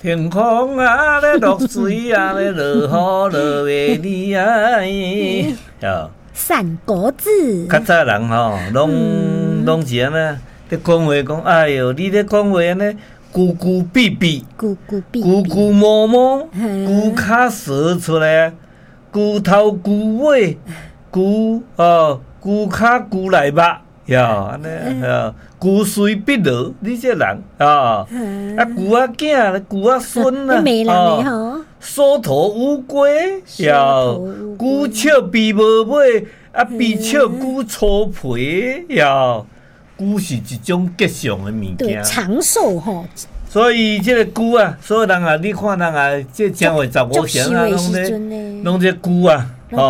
天空啊，咧落水啊，咧落雨落月你啊，哦。 散果子。 较早人吼，拢是安尼，咧讲话讲，哎哟，你咧讲话安尼，咕咕闭闭， 咕咕闭闭， 咕咕摸摸，咕卡舌出来，咕头咕尾，咕卡咕来吧，哟，安尼咕水闭落，你这人啊咕仔囝，咕仔孙啊， 美人的吼， 梳头乌龟，哟，咕笑鼻无尾，鼻笑咕粗皮，哟，咕是一种吉祥的物件， 长寿吼。 所以这个菇啊，所有人啊，你看人啊，这正月15成啊，拢这菇啊，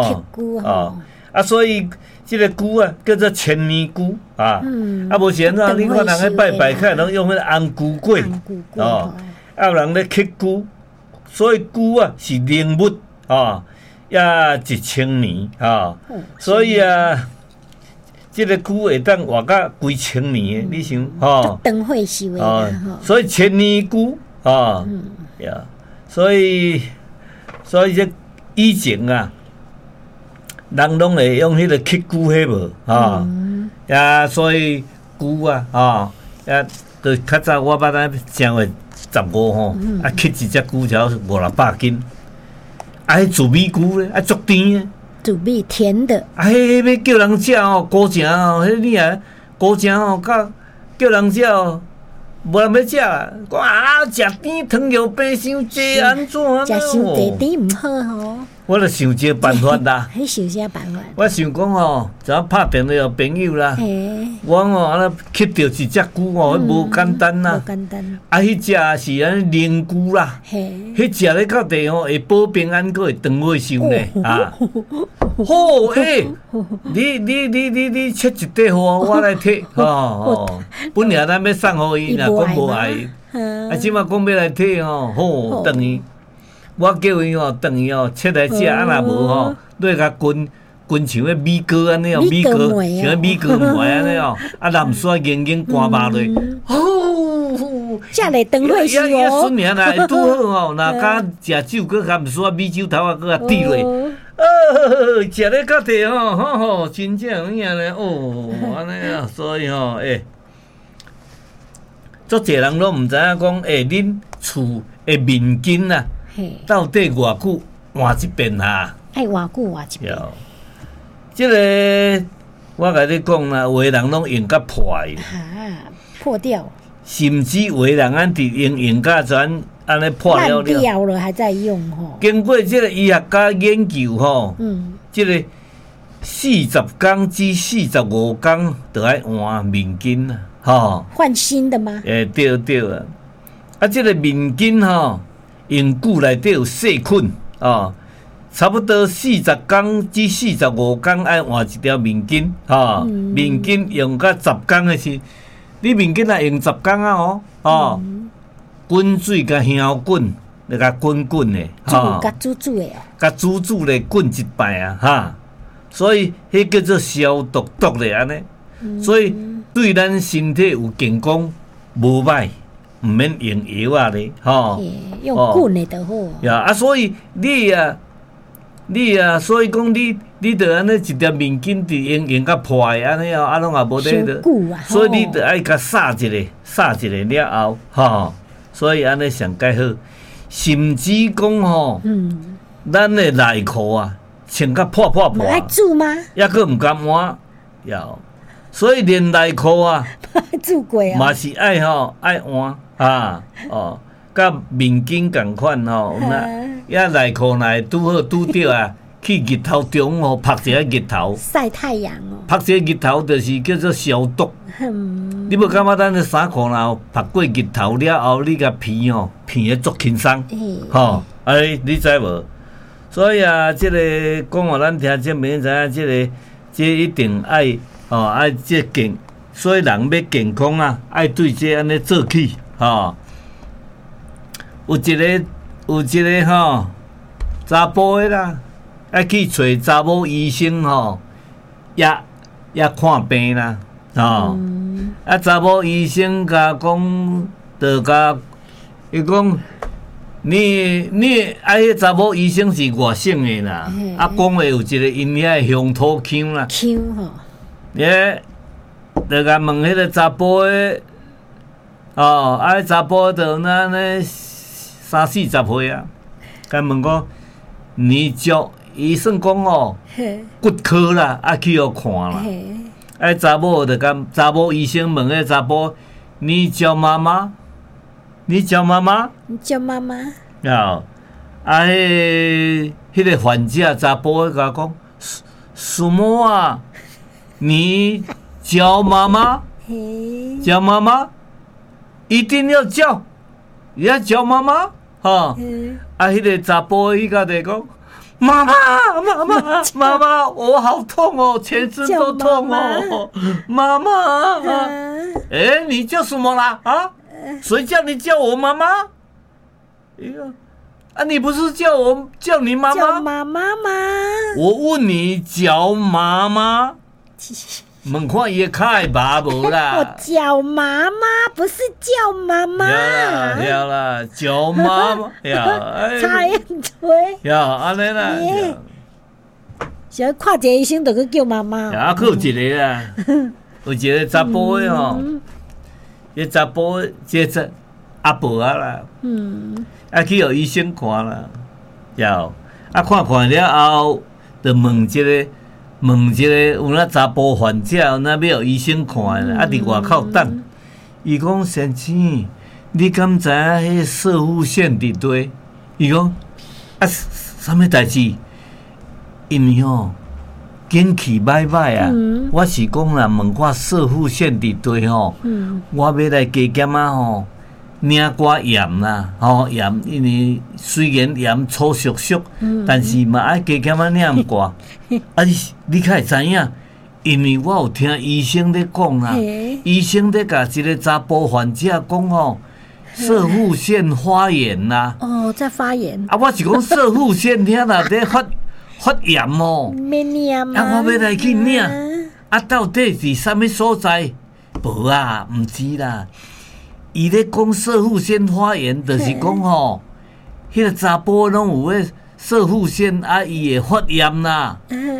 所以这个菇啊，叫做千年菇啊。无是安怎？你看人咧拜拜开，拢用迄个红菇粿有人咧刻菇，所以菇啊是灵物也1000年所以啊。这个菇会当活到几千年的，你想灯会是的所以千年菇所以这以前啊，人拢会用迄个刻菇迄无所以菇啊就较早我捌咱正月15刻一只菇条500-600斤，迄糯米菇咧，足甜的。 糯米甜的， 迄要叫人食高正迄你啊，高正叫人食无人要食啊！讲食甜糖尿病伤济安怎？ 食伤济甜毋好吼。 我就想一个办法啦。 迄想啥办法？ 我想讲昨拍电话朋友啦，我安尼吸到一只菇迄无简单啦。 无简单。 迄只是安灵菇啦。迄只咧到地会保平安，佫会长尾寿呢好你切一块互我来摕本来咱要送互伊，若讲无爱，即马讲要来摕好等于。我叫伊等于切来食，若无你甲滚像迄米糕安尼米糕像迄米糕糜安尼蓝刷硬硬干巴落， 食来长会寿顺命啦，会拄好若甲食酒，佮含刷米酒头啊，佮甲滴落。食咧到地真正有影咧安尼所以足侪人拢毋知影讲恁厝的面筋啊。到底偌久换一遍啊？ 爱偌久换一遍。 这个我甲你讲啦，有的人拢用甲破的， 破掉。 甚至有的人用甲全安尼破了烂掉了还在用经过这个医学家研究这个40天至45天就要换面筋啦， 换新的吗？ 对啊，这个面筋用久内底有细菌差不多40天至45天爱换一条面筋面筋用到10天的时，你面筋若用10天滚水甲香滚，你甲滚的甲煮的甲煮咧滚一摆所以迄叫做消毒咧安尼，所以对咱身体有健康无歹。毋免用药咧， 用滚的就好。 所以你所以讲你着安尼一条面筋伫用甲破的安尼拢也无得，所以你着爱甲撒一个了后，所以安尼上介好。甚至讲咱的内裤啊，穿甲破， 爱煮吗？ 抑佫毋敢换，所以连内裤啊， 煮过嘛是爱换。甲面筋共款内裤若会拄着去日头中晒一下日头， 晒太阳晒一下日头就是叫做消毒。你无感觉咱的衫裤若晒过日头了后，你甲皮片得足轻松，你知无？所以这个讲互咱听，这明知影这一定爱这健，所以人要健康爱对这安尼做起。有一个查甫的啦，爱去找查某医生也看病啦查某医生甲讲，就甲伊讲你迄查某医生是外省的啦，啊，讲话有一个因遐乡土腔啦。 腔吼。 就甲问迄个查甫的，迄查甫就那30-40岁啊，甲问讲，你叫医生讲骨科啦，去互看啦。查某就甲查某医生问迄查甫，你叫妈妈？你叫妈妈？ 你叫妈妈？ 迄个患者查甫甲讲，什么啊？你叫妈妈？叫妈妈？一定要叫，也要叫妈妈？迄个查甫伊家己讲，妈妈，妈妈，妈妈，我好痛哦，全身都痛哦，妈妈。你叫什么啦？谁叫你叫我妈妈？你不是叫你妈妈？ 叫妈妈吗？ 我问你叫妈妈？问看伊的脚会麻无啦？ 我叫妈妈，不是叫妈妈。 了啦，叫妈妈差很多。 安尼啦。 想看一个医生，就去叫妈妈。 还有一个啦，有一个查甫的吼，迄查甫即个阿婆啊啦，去互医生看啦，看了后，就问一个有那查甫患者，有那要互医生看伫外口等。伊讲先生，你敢知影迄射护线伫堆？伊讲啥物代志？因为景气歹歹啊，我是讲啦，问看射护线伫堆我要来加减领寡盐啦，盐，因为虽然盐粗俗俗，但是嘛爱加减领寡。你较会知影，因为我有听医生咧讲啦，医生咧甲一个查甫患者讲射护腺发炎啦。 在发炎。 我是讲射护腺遐啦在发炎免领吗？ 我要来去领。到底是啥物所在？无啊，毋知啦。伊咧讲射护腺发炎，就是讲迄个查甫拢有迄射护腺伊会发炎啦。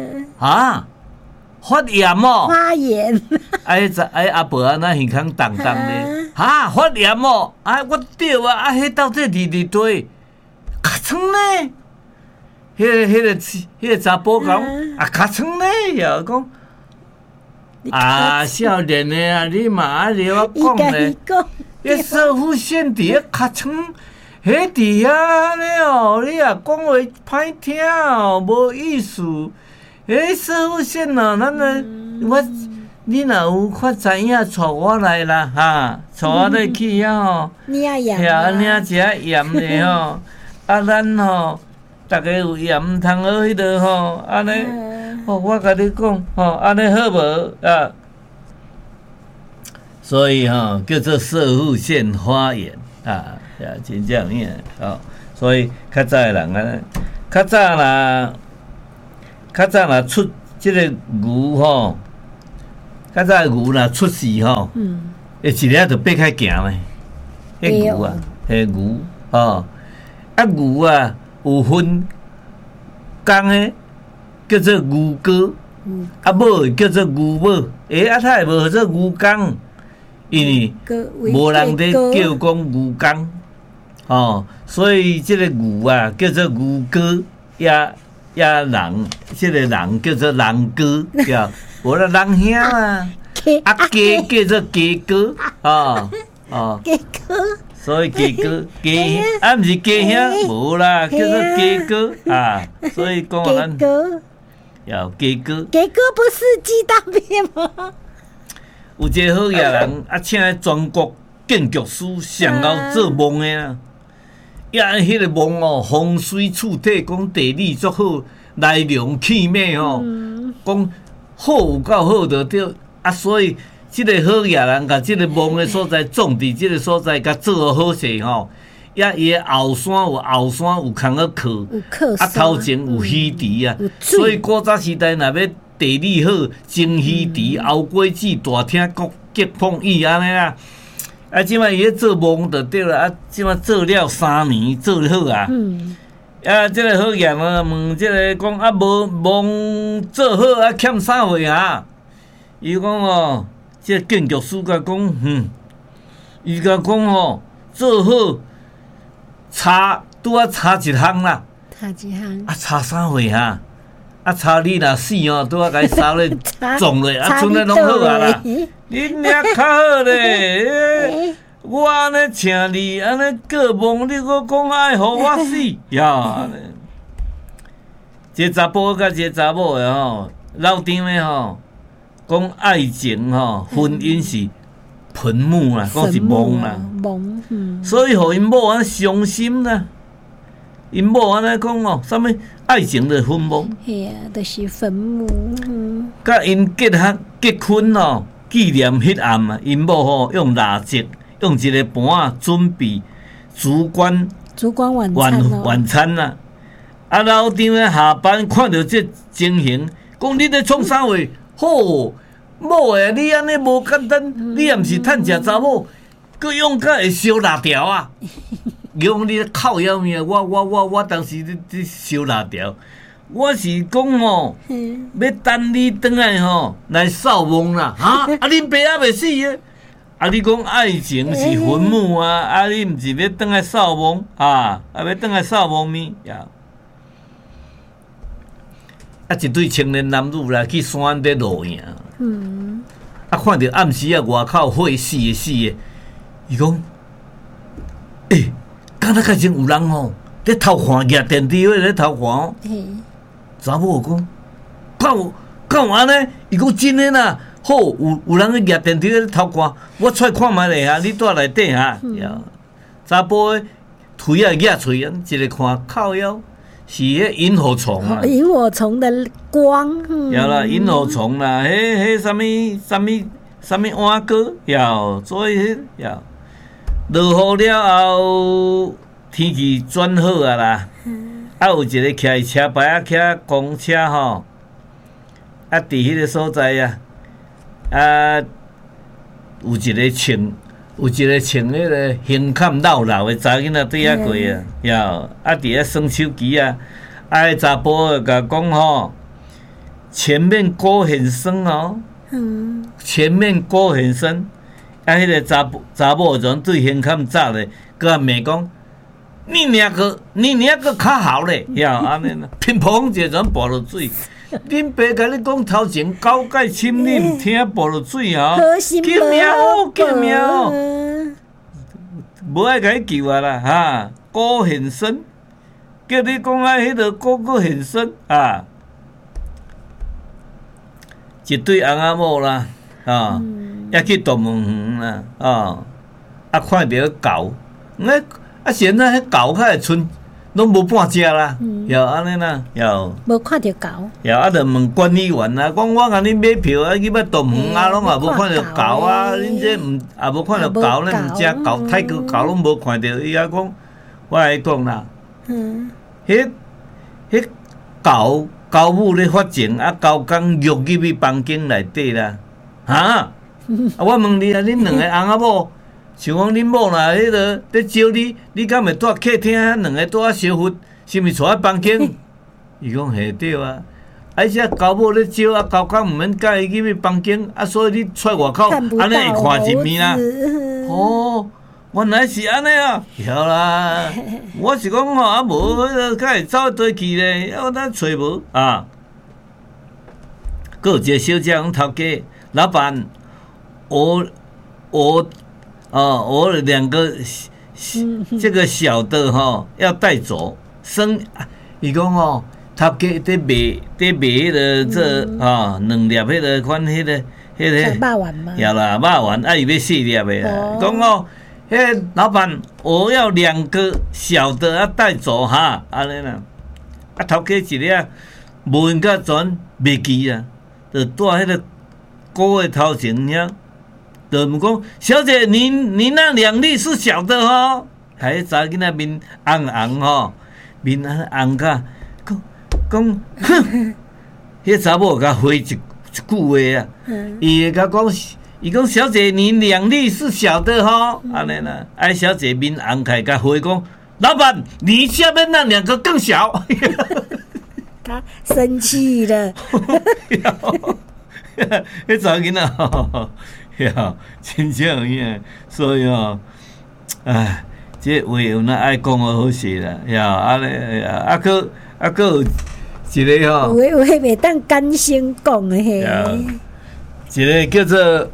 发炎发炎。 阿婆安那耳孔重重咧。发炎我对啊，迄到底伫堆？较床咧。迄个查甫讲较床咧，又讲。少年的你嘛了我讲咧，迄射护腺伫咧尻川，迄伫遐咧你也讲话歹听无意思。迄射护腺咱你若有较知影，带我来啦带我来去领盐领一下盐咧咱逐个有盐通好迄落安尼。我甲你讲，安尼好无所以叫做射护腺发炎真正样所以较早的人较早若出即个牛较早的牛若出世会一日就爬开行咧。迄牛迄牛牛有分公的。叫做牛哥，母的叫做牛母，它会无做牛公，因为无人咧叫讲牛公，所以这个牛叫做牛哥，也人，这个人叫做人哥，无啦人兄啊，鸡叫做鸡哥， 鸡哥。 所以鸡哥毋是鸡兄，无啦，叫做鸡哥所以讲咱。鸡哥不是鸡大便吗？ 有一个好野人请全国建筑师上后做梦的啦。迄个梦风水处体，讲地理足好，来龙去脉讲好有够好就对。所以即个好野人甲即个梦的所在种伫即个所在，甲做好势伊的后山有空去靠，头前有鱼池所以古早时代若要地理好，种鱼池、后果子、大厅、国吉碰椅安尼啦。 啊，即摆伊咧做梦就对了，啊，即摆做了3年，做好啊。啊，即个好验啊，问即个讲啊，无梦做好啊，欠啥货啊？伊讲哦，即个建筑师甲讲，伊甲讲哦，做好差拄啊差一项啦。 差一项。 啊，差啥货啊？啊，差你若死哦，拄啊甲伊杀咧撞咧，啊，剩咧拢好啊啦。你俩较好咧，我安尼请你安尼过梦，你搁讲爱互我死呀？一个查甫甲一个查某的吼，老张的吼，讲爱情吼，婚姻是坟墓啦，讲是梦啦，所以互因某安伤心啦。因某安尼讲哦，啥物爱情的坟墓？ 嘿啊，就是坟墓。 甲因结婚哦，纪念迄暗啊，因某吼用蜡烛，用一个盘啊准备烛光晚餐啦。啊，老张咧下班看到这情形，讲你咧创啥话？好，某诶，你安尼无简单，你也毋是趁食查某，佮用甲会烧辣条啊！用你靠腰命，我当时咧烧辣条，我是讲吼，要等你转来吼来扫墓啦，哈！啊，恁爸还袂死诶！啊，你讲爱情是坟墓啊，啊，你毋是要转来扫墓啊？啊，要转来扫墓咪呀？啊，一对青年男女啦，去山顶露营，啊，看到暗时啊外口火死诶，伊讲，敢若开始有人吼，咧偷看举电梯咧偷看哦。查某讲，敢有安尼？伊讲真诶啦，好有人咧举电梯咧偷看，我出来看觅咧哈，你住内底哈。查甫诶腿啊举喙啊，一个看靠腰是迄萤火虫啊。 萤火虫的光。 有啦，萤火虫啦，迄什么碗糕，有所以迄有。落雨了后，天气转好啊啦，啊有一个徛车牌啊，徛公车吼，啊伫迄个所在啊，啊有一个穿迄个胸坎老的查囡仔对遐过啊，哟，啊伫遐耍手机啊，啊迄查甫甲讲吼，前面郭很深哦，前面郭很深。啊！迄个查某阵对胸坎扎咧，佮骂讲：你娘个较好咧，呀安尼啦，乒乓一阵泼落水。恁爸甲你讲头前高钙深，你毋听泼落水吼，救命哦！无爱甲伊救啊啦哈，高很深，叫你讲啊，迄个高很深啊，一对翁仔某啦，啊。也去动物园啦，啊看到狗，啊现在迄狗较会剩，拢无半只啦，哟安尼啦，哟。 无看到狗。 哟，啊，着问管理员啊，讲我甲恁买票啊，去要动物园啊，拢也无看到狗啊，恁这也无看到狗，恁毋食狗，泰国狗拢无看到，伊也讲，我来讲啦，迄狗母咧发情，啊狗公入去房间内底啦，哈。啊！我问你啊，恁两个翁仔某，像讲恁某若迄个咧招你，你敢会住客厅？两个住啊相扶，是毋是带房间？伊讲嘿对啊，而且狗某咧招啊，狗公毋免介意去房间，啊，所以你出外口安尼会看入面啦。哦，原来是安尼啊，晓啦。我是讲吼，啊无迄个，敢会走倒去咧？我咱找无啊。佫有一个小姐讲头家老板。我两个这个小的哈要带走，伊讲吼，头家在卖迄个这两粒迄个款迄个肉丸嘛， 有啦，肉丸啊，伊要4粒的啦。讲哦，迄老板，我要2个小的要带走哈，安尼啦。啊，头家一粒无应该全袂记啊，就带迄个锅的头前遐。就问讲，小姐，你那2粒是小的哦。还查囡仔面红吼，面红甲讲，哼，迄查某甲回一句话啊。伊会甲讲， 伊讲小姐，你两粒是小的哈，安尼啦。哎，小姐面红开，甲回讲，老板，你下面那2个更小。 他生气了。 迄查囡仔吼，呀，真正有影，所以吼，哎，这话有那爱讲哦好势啦，呀，啊咧，啊个有一个吼， 有话袂当干先讲的嘿。 一个叫做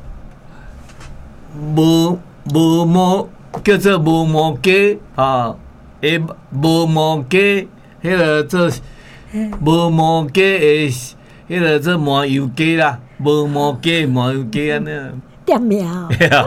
无毛，叫做无毛鸡啊，诶，无毛鸡，迄个做无毛鸡诶，迄个做麻油鸡啦。无毛鸡，麻油鸡安尼。 店名。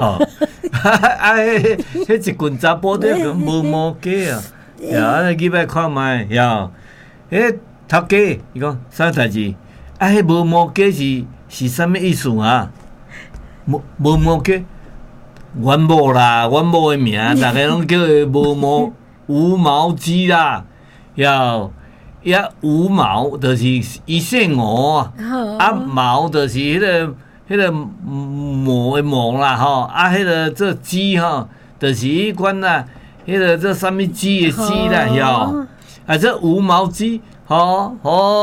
迄一群查甫在讲无毛鸡啊，呀，你去看卖，呀，迄头家伊讲啥代志？啊，迄无毛鸡是啥物意思啊？无毛鸡，阮某啦，阮某的名，大家拢叫无毛无毛鸡啦，呀。无毛就是伊姓吴啊，毛就是迄个毛的毛啦吼，啊，迄个做鸡吼，就是迄款啦，迄个做啥物鸡的鸡啦，哟，啊，这无毛鸡，吼，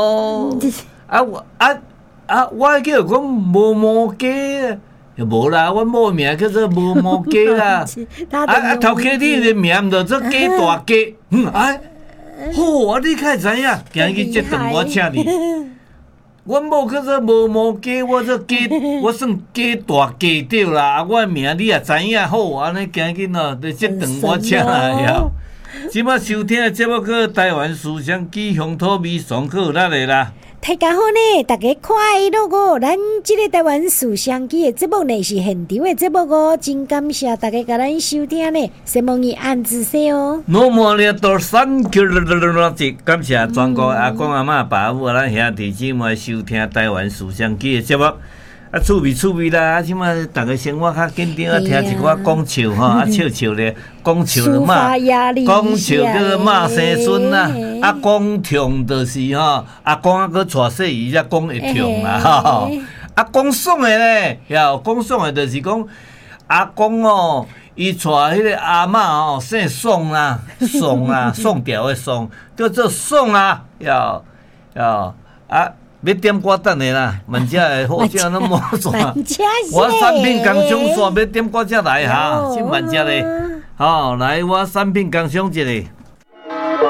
我叫讲无毛鸡啊，无啦，阮某的名叫做无毛鸡啦，头家你的名毋着做鸡大鸡，好，你较知影，今日这顿我请你。阮某叫做无毛鸡，我做鸡，我算鸡大鸡对啦。我名你也知影好，安尼今日喏，这顿我请来了。即摆收听的节目叫台湾思想机乡土味上课有力的啦。 大家好呢，大家快乐哦！咱这个台湾思想机的节目呢是现场的节目哦，真感谢大家甲咱收听呢，希望你按仔细哦。 那么呢，多3 Q，感谢全国阿公阿嬷爸母咱兄弟姊妹收听台湾思想机的节目。啊，趣味啦！啊，即马大家生活较紧张，啊，听一寡讲笑吼，啊，笑咧，讲笑就骂，讲笑叫做骂生孙啦。啊，讲痛就是吼，阿公啊，佮带细姨才讲会痛啦吼。啊，讲爽的咧，讲爽的就是讲阿公哦，伊带迄个阿嬷哦，姓爽啦，爽啦，爽调的爽，叫做爽啊，啊。要点歌等下啦，万家的好食那么爽。我产品工商线要点歌才来哈，是万家的。好，来我产品工商一个。